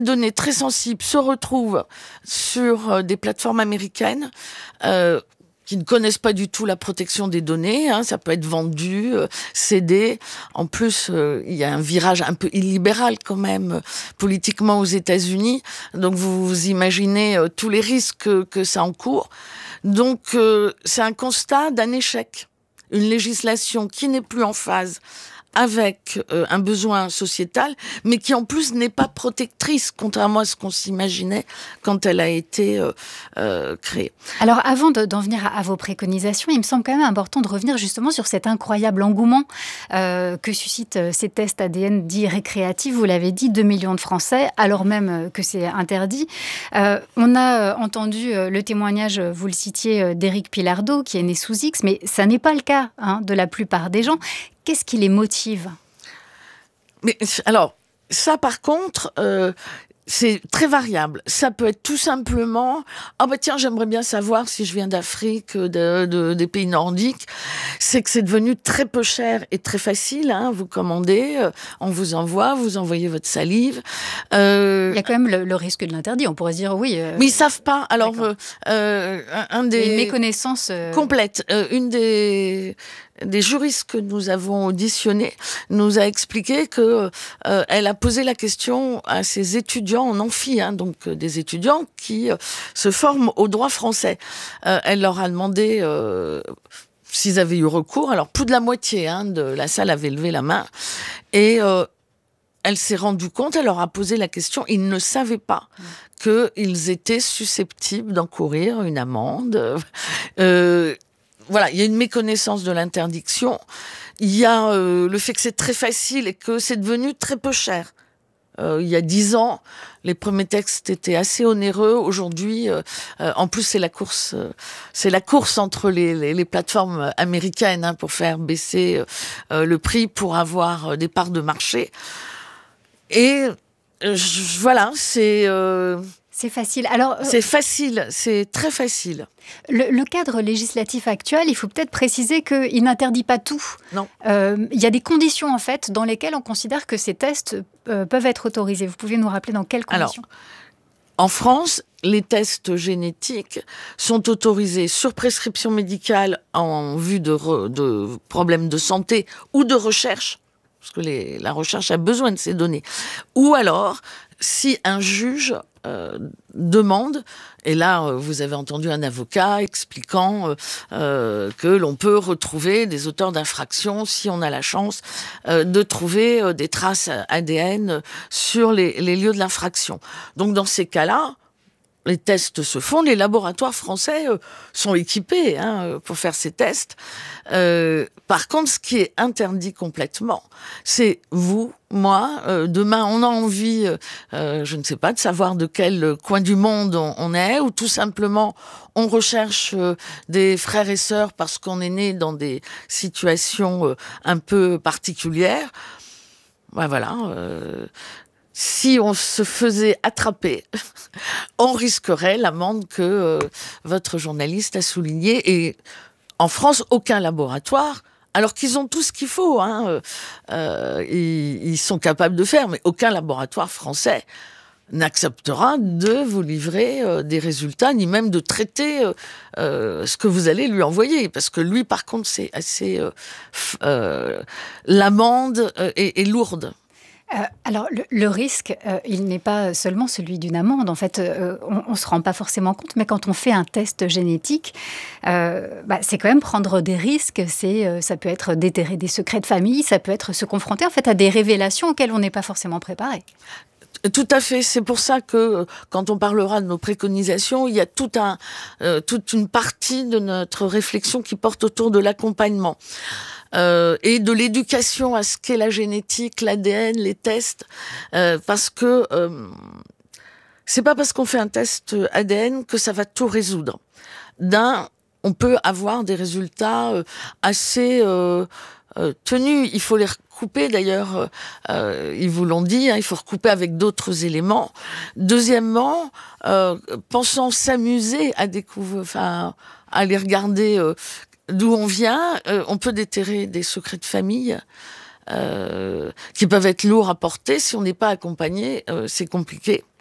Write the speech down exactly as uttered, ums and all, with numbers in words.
données très sensibles se retrouvent sur euh, des plateformes américaines euh, qui ne connaissent pas du tout la protection des données, hein, ça peut être vendu, euh, cédé. En plus, euh, il y a un virage un peu illibéral quand même, euh, politiquement aux États-Unis. Donc vous, vous imaginez euh, tous les risques que, que ça encourt. Donc euh, c'est un constat d'un échec. Une législation qui n'est plus en phase avec euh, un besoin sociétal, mais qui en plus n'est pas protectrice, contrairement à ce qu'on s'imaginait quand elle a été euh, euh, créée. Alors avant de, d'en venir à, à vos préconisations, il me semble quand même important de revenir justement sur cet incroyable engouement euh, que suscitent ces tests A D N dits récréatifs. Vous l'avez dit, deux millions de Français, alors même que c'est interdit. Euh, on a entendu le témoignage, vous le citiez, d'Éric Pilardeau, qui est né sous X, mais ça n'est pas le cas hein, de la plupart des gens. Qu'est-ce qui les motive ? Mais alors, ça par contre, euh, c'est très variable. Ça peut être tout simplement « Ah bah tiens, j'aimerais bien savoir si je viens d'Afrique, de, de, des pays nordiques. » C'est que c'est devenu très peu cher et très facile. Hein, vous commandez, euh, on vous envoie, vous envoyez votre salive. Euh, Il y a quand même le, le risque de l'interdit. On pourrait se dire oui. Euh... Mais ils savent pas. Alors, euh, euh, un, un des... une méconnaissance... Euh... Complète. Euh, une des... des juristes que nous avons auditionnés nous a expliqué que euh, elle a posé la question à ses étudiants en amphi, hein, donc euh, des étudiants qui euh, se forment au droit français. Euh, elle leur a demandé euh, s'ils avaient eu recours. Alors plus de la moitié hein, de la salle avait levé la main et euh, elle s'est rendue compte, elle leur a posé la question, ils ne savaient pas mmh. qu'ils étaient susceptibles d'encourir une amende. Euh, Voilà, il y a une méconnaissance de l'interdiction. Il y a euh, le fait que c'est très facile et que c'est devenu très peu cher. Euh, il y a dix ans, les premiers textes étaient assez onéreux. Aujourd'hui, euh, euh, en plus, c'est la course, euh, c'est la course entre les, les, les plateformes américaines hein, pour faire baisser euh, le prix pour avoir des parts de marché. Et euh, je, voilà, c'est. Euh, C'est facile. Alors, euh, c'est facile, c'est très facile. Le, le cadre législatif actuel, il faut peut-être préciser qu'il n'interdit pas tout. Non. Euh, il y a des conditions, en fait, dans lesquelles on considère que ces tests euh, peuvent être autorisés. Vous pouvez nous rappeler dans quelles conditions ? Alors, en France, les tests génétiques sont autorisés sur prescription médicale en vue de, re, de problèmes de santé ou de recherche, parce que les, la recherche a besoin de ces données. Ou alors, si un juge euh, demande, et là euh, vous avez entendu un avocat expliquant euh, euh, que l'on peut retrouver des auteurs d'infractions si on a la chance euh, de trouver euh, des traces A D N sur les, les lieux de l'infraction. Donc dans ces cas-là, les tests se font, les laboratoires français euh, sont équipés hein, pour faire ces tests. Euh, par contre, ce qui est interdit complètement, c'est vous, moi, euh, demain on a envie, euh, je ne sais pas, de savoir de quel coin du monde on, on est, ou tout simplement on recherche euh, des frères et sœurs parce qu'on est né dans des situations euh, un peu particulières. Ben voilà... Euh, Si on se faisait attraper, on risquerait l'amende que euh, votre journaliste a soulignée. Et en France, aucun laboratoire, alors qu'ils ont tout ce qu'il faut, hein, euh, ils, ils sont capables de faire, mais aucun laboratoire français n'acceptera de vous livrer euh, des résultats, ni même de traiter euh, euh, ce que vous allez lui envoyer. Parce que lui, par contre, c'est assez... Euh, euh, l'amende euh, est, est lourde. Euh, alors, le, le risque, euh, il n'est pas seulement celui d'une amende. En fait, euh, on ne se rend pas forcément compte, mais quand on fait un test génétique, euh, bah, c'est quand même prendre des risques. C'est, euh, ça peut être déterrer des secrets de famille, ça peut être se confronter en fait, à des révélations auxquelles on n'est pas forcément préparé. Tout à fait. C'est pour ça que quand on parlera de nos préconisations, il y a tout un, euh, toute une partie de notre réflexion qui porte autour de l'accompagnement. Euh, et de l'éducation à ce qu'est la génétique, l'A D N, les tests, euh, parce que euh, c'est pas parce qu'on fait un test A D N que ça va tout résoudre. D'un, on peut avoir des résultats euh, assez euh, euh, tenus. Il faut les recouper, d'ailleurs, euh, ils vous l'ont dit, hein, il faut recouper avec d'autres éléments. Deuxièmement, euh, pensant s'amuser à découvrir, enfin, à les regarder. Euh, D'où on vient, euh, on peut déterrer des secrets de famille euh, qui peuvent être lourds à porter. Si on n'est pas accompagné, euh, c'est compliqué.